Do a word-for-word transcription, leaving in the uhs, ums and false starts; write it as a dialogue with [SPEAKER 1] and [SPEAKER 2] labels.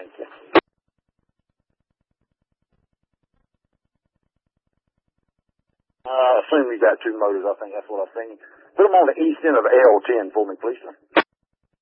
[SPEAKER 1] Thank you. Uh, I assume you got two motors. I think that's what I've seen. Put them on the east end of L ten for me, please, sir.